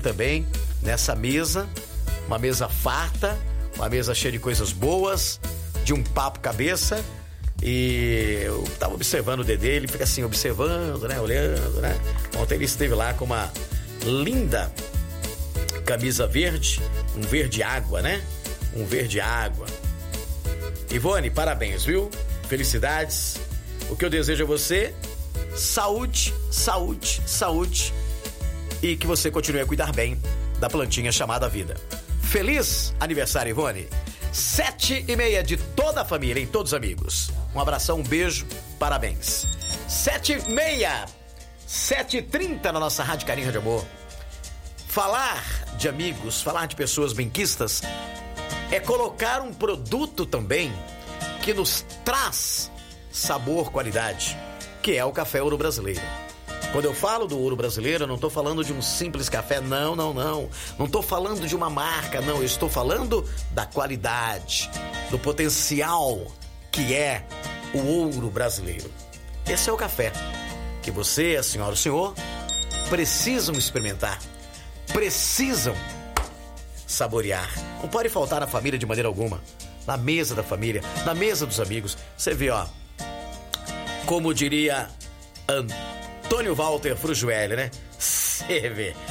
também nessa mesa, uma mesa farta, uma mesa cheia de coisas boas, de um papo cabeça. E eu tava observando o Dedê, ele fica assim, observando, né, olhando, né. Ontem ele esteve lá com uma linda camisa verde, um verde água, né, um verde água. Ivone, parabéns, viu? Felicidades. O que eu desejo a você, saúde, saúde, saúde, e que você continue a cuidar bem da plantinha chamada vida. Feliz aniversário, Ivone. 7h30 de toda a família, hein? Todos os amigos. Um abração, um beijo, parabéns. 7h30, 7h30 na nossa Rádio Carinho de Amor. Falar de amigos, falar de pessoas benquistas é colocar um produto também que nos traz sabor, qualidade, que é o café Ouro Brasileiro. Quando eu falo do Ouro Brasileiro, eu não estou falando de um simples café, não. Não estou falando de uma marca, não. Eu estou falando da qualidade, do potencial que é o Ouro Brasileiro. Esse é o café que você, a senhora, o senhor, precisam experimentar, precisam saborear. Não pode faltar na família de maneira alguma. Na mesa da família, na mesa dos amigos. Você vê, ó, como diria Antônio Walter Frujueli, né? Você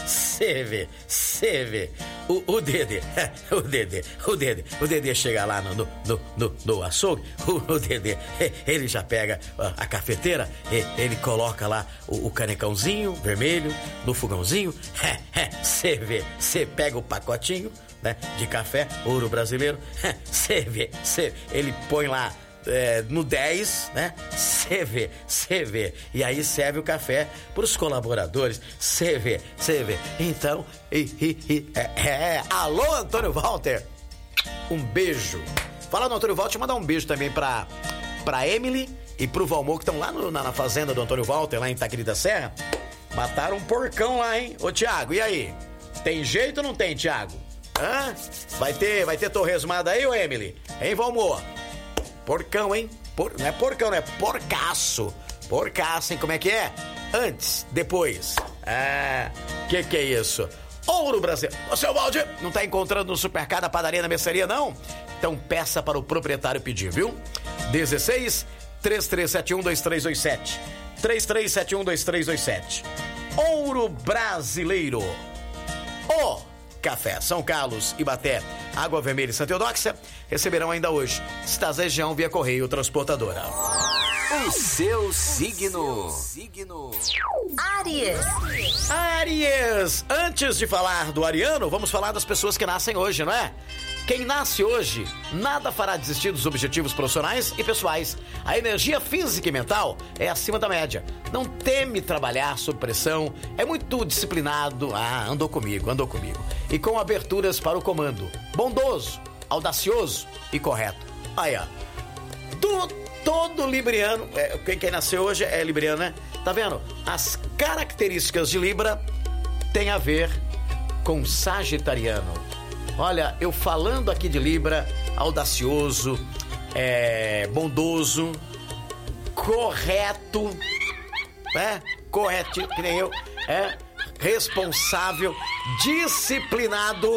vê. O Dedê chega lá no açougue, o Dedê, ele já pega a cafeteira, ele coloca lá o canecãozinho vermelho no fogãozinho, você pega o pacotinho, né, de café, Ouro Brasileiro, ele põe lá no 10, né? Você vê. E aí serve o café pros colaboradores. Você vê. Então, alô, Antônio Walter. Um beijo. Fala no Antônio Walter, mandar um beijo também pra Emily e pro Valmor, que estão lá na fazenda do Antônio Walter, lá em Itaquiri da Serra. Mataram um porcão lá, hein? Ô, Thiago, e aí? Tem jeito ou não tem, Thiago? Hã? Vai ter torresmada aí, ô Emily? Hein, Valmor? Porcão, hein? Não é porcão, não é porcaço. Porcaço, hein? Como é que é? Antes, depois. Que é isso? Ouro Brasileiro. Ô, seu Valdir, não tá encontrando no supermercado, na padaria, na mercearia, não? Então peça para o proprietário pedir, viu? 16 3371 2327. 3371 2327. Ouro Brasileiro. Café São Carlos, Ibaté, Água Vermelha e Santa Eudóxia receberão ainda hoje Estás região via correio transportadora. O seu signo. Áries. Antes de falar do ariano, vamos falar das pessoas que nascem hoje, não é? Quem nasce hoje, nada fará desistir dos objetivos profissionais e pessoais. A energia física e mental é acima da média. Não teme trabalhar sob pressão, é muito disciplinado. Andou comigo. E com aberturas para o comando. Bondoso, audacioso e correto. Aí, ó. Todo libriano, quem nasceu hoje é libriano, né? Tá vendo? As características de Libra têm a ver com sagitariano. Olha, eu falando aqui de Libra, audacioso, bondoso, correto, né? Correto, que nem eu, responsável, disciplinado.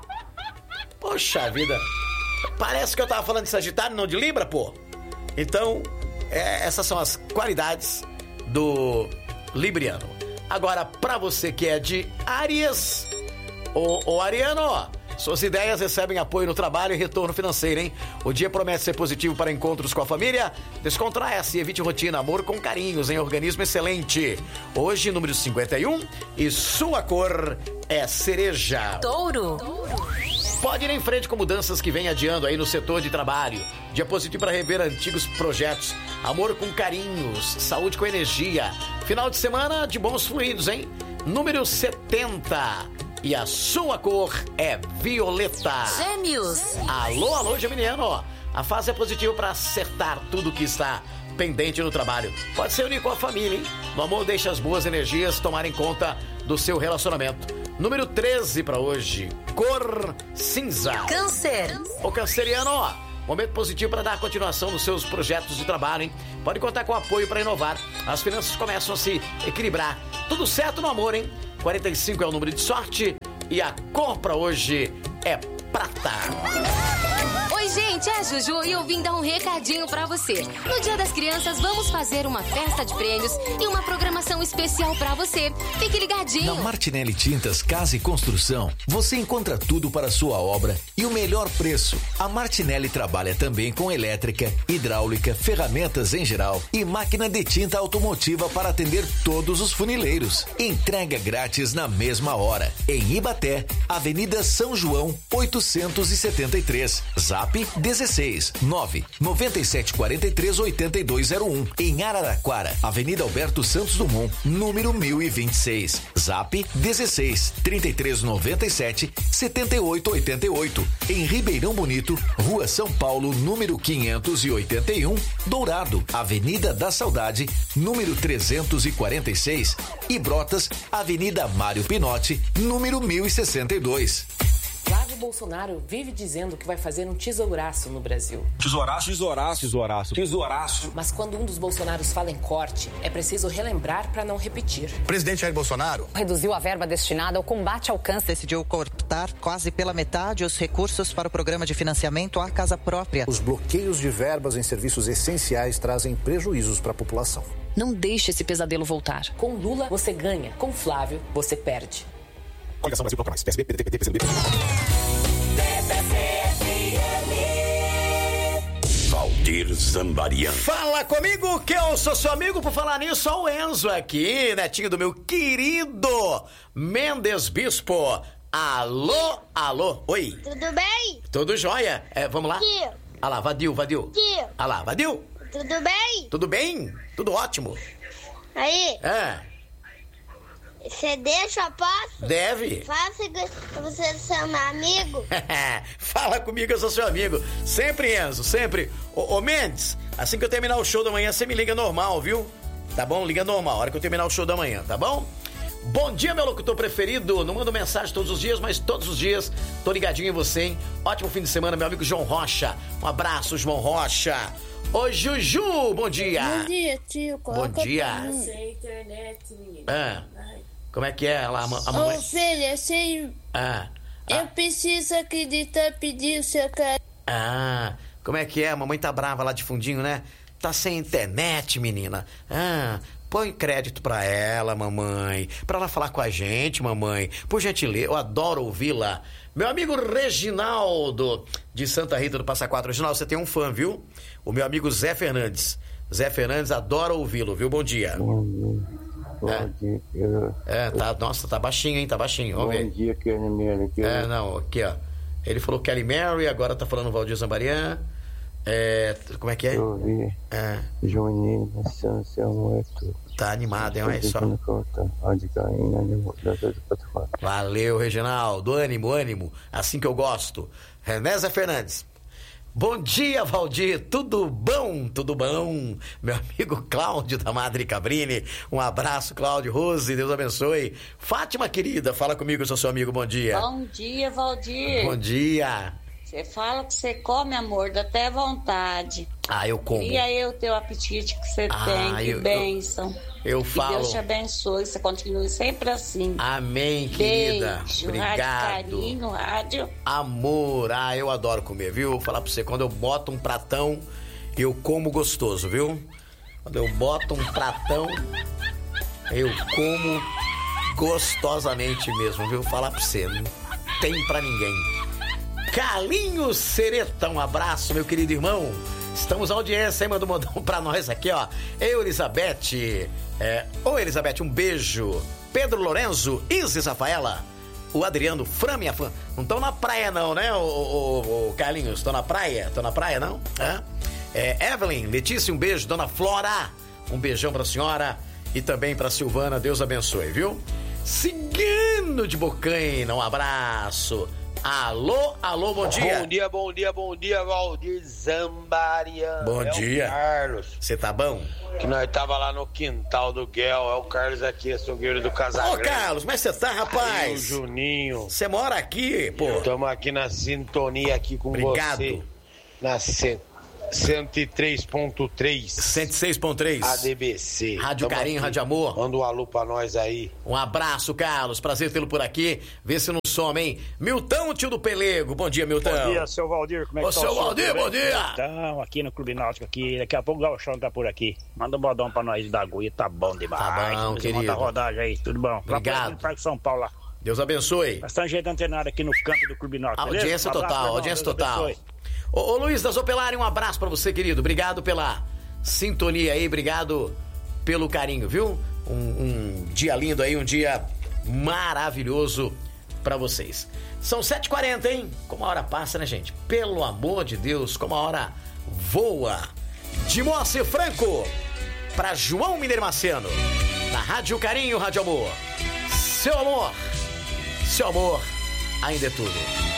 Poxa vida, parece que eu tava falando de Sagitário, não de Libra, pô. Então, essas são as qualidades do libriano. Agora, pra você que é de Áries, ô Ariano, ó, suas ideias recebem apoio no trabalho e retorno financeiro, hein? O dia promete ser positivo para encontros com a família. Descontraia-se e evite rotina. Amor com carinhos, em organismo excelente. Hoje, número 51, e sua cor é cereja. Touro. Pode ir em frente com mudanças que vem adiando aí no setor de trabalho. Dia positivo para rever antigos projetos. Amor com carinhos, saúde com energia. Final de semana de bons fluidos, hein? Número 70. E a sua cor é violeta. Gêmeos. Alô, geminiano, ó. A fase é positiva para acertar tudo que está pendente no trabalho. Pode se unir com a família, hein? No amor, deixe as boas energias tomarem conta do seu relacionamento. Número 13 para hoje, cor cinza. Câncer. O canceriano, ó. Momento positivo para dar continuação nos seus projetos de trabalho, hein? Pode contar com apoio para inovar. As finanças começam a se equilibrar. Tudo certo no amor, hein? 45 é o número de sorte e a cor pra hoje é prata. Oi, gente, é a Juju e eu vim dar um recadinho pra você. No Dia das Crianças, vamos fazer uma festa de prêmios e uma programação especial pra você. Fique ligadinho. Na Martinelli Tintas Casa e Construção, você encontra tudo para a sua obra e o melhor preço. A Martinelli trabalha também com elétrica, hidráulica, ferramentas em geral e máquina de tinta automotiva para atender todos os funileiros. Entrega grátis na mesma hora. Em Ibaté, Avenida São João, 873. Zap 16 9 97 43 8201. Em Araraquara, Avenida Alberto Santos Dumont, número 1026. Zap 16 33 97 78 88. Em Ribeirão Bonito, Rua São Paulo, número 581, Dourado, Avenida da Saudade, número 346. E Brotas, Avenida Mário Pinotti, número 1062. Flávio Bolsonaro vive dizendo que vai fazer um tesouraço no Brasil. Tesouraço. Mas quando um dos Bolsonaros fala em corte, é preciso relembrar para não repetir. O presidente Jair Bolsonaro reduziu a verba destinada ao combate ao câncer. Decidiu cortar quase pela metade os recursos para o programa de financiamento à casa própria. Os bloqueios de verbas em serviços essenciais trazem prejuízos para a população. Não deixe esse pesadelo voltar. Com Lula, você ganha. Com Flávio, você perde. Coligação Brasil Bloco Mais. PSB, PDT, PT, PCdoB. Valdir Zambarian. Fala comigo que eu sou seu amigo. Por falar nisso, ó, o Enzo aqui, netinho do meu querido Mendes Bispo. Alô, alô, oi. Tudo bem? Tudo jóia. Vamos lá? Tio. Ah lá, Vadil. Tio. Ah lá, Vadil. Tudo bem? Tudo bem? Tudo ótimo. Aí, você deixa a posse? Deve. Fala se você ser meu amigo. Fala comigo, eu sou seu amigo. Sempre, Enzo, sempre. Ô Mendes, assim que eu terminar o show da manhã, você me liga normal, viu? Tá bom? Liga normal, a hora que eu terminar o show da manhã, tá bom? Bom dia, meu locutor preferido. Não mando mensagem todos os dias, mas todos os dias tô ligadinho em você, hein? Ótimo fim de semana, meu amigo João Rocha. Um abraço, João Rocha. Ô, Juju, bom dia. Bom dia, tio. Bom dia. Sem internet, menino. Como é que é lá, a mamãe? Ô, filha, eu preciso acreditar, pedir o seu carinho. Como é que é? A mamãe tá brava lá de fundinho, né? Tá sem internet, menina. Põe crédito pra ela, mamãe. Pra ela falar com a gente, mamãe. Por gentileza, eu adoro ouvi-la. Meu amigo Reginaldo, de Santa Rita do Passa Quatro. Reginaldo, você tem um fã, viu? O meu amigo Zé Fernandes. Zé Fernandes adora ouvi-lo, viu? Bom dia. Bom dia. Nossa, tá baixinho, hein? Tá baixinho. Vamos ver. Bom dia, Kelly Mary. Não, aqui, ó. Ele falou Kelly Mary, agora tá falando Valdir Zambarian. Como é que é? Eu vi. Juninho, São Samuel. Tá animado, hein? Olha só. Valeu, Reginaldo. Ânimo. Assim que eu gosto. René Zé Fernandes. Bom dia, Valdir. Tudo bom? Tudo bom? Meu amigo Cláudio da Madre Cabrini. Um abraço, Cláudio. Rose, Deus abençoe. Fátima, querida, fala comigo, eu sou seu amigo. Bom dia. Bom dia, Valdir. Bom dia. Você fala que você come, amor, dá até vontade. Eu como. E aí o teu apetite que você tem, que bênção. Eu falo. Que Deus te abençoe, você continue sempre assim. Amém, querida. Beijo, obrigado. Rádio carinho, rádio. Amor, eu adoro comer, viu? Vou falar pra você, quando eu boto um pratão, eu como gostoso, viu? Quando eu boto um pratão, eu como gostosamente mesmo, viu? Vou falar pra você, não tem pra ninguém. Carlinhos Sereta, um abraço, meu querido irmão. Estamos à audiência, hein? Manda um modão pra nós aqui, ó. Elizabeth. Oi, Elizabeth, um beijo. Pedro Lorenzo, Isis Rafaela, o Adriano, Fran, minha fã. Não estão na praia, não, né, o Carlinhos? Estão na praia? Estão na praia, não? Evelyn, Letícia, um beijo. Dona Flora, um beijão pra senhora. E também pra Silvana, Deus abençoe, viu? Cigano de Bocaina, um abraço. Alô, bom dia. Bom dia, Valdir Zambarian. Bom dia. O Carlos. Você tá bom? Que nós tava lá no quintal do Guel, é o Carlos aqui, açougueiro do Casagrande. Ô, Carlos, como é que você tá, rapaz? Aí, o Juninho. Você mora aqui, pô? Estamos aqui na sintonia aqui com você. Obrigado. 103.3. 106.3. ADBC. Rádio Carinho, aqui. Rádio Amor. Manda um alô pra nós aí. Um abraço, Carlos. Prazer tê-lo por aqui. Vê se não some, hein? Milton, tio do Pelego. Bom dia, Milton. Bom dia, seu Valdir. Como é que tá? Ô, seu Valdir, bom dia. Então, aqui no Clube Náutico aqui. Daqui a pouco o Gauchão tá por aqui. Manda um bodão pra nós da Agulha. Tá bom demais. Tá bom, querido. Manda a rodagem aí. Tudo bom? Obrigado. Lá pro Parque São Paulo lá. Deus abençoe. Bastante gente antenada aqui no campo do Clube Náutico. Audiência total, audiência total. Ô Luiz da Zopelari, um abraço pra você, querido. Obrigado pela sintonia aí, obrigado pelo carinho, viu? Um dia lindo aí, um dia maravilhoso pra vocês. São 7h40, hein? Como a hora passa, né, gente? Pelo amor de Deus, como a hora voa. De Moacir Franco pra João Mineiro Marciano. Na Rádio Carinho, Rádio Amor. Seu amor ainda é tudo.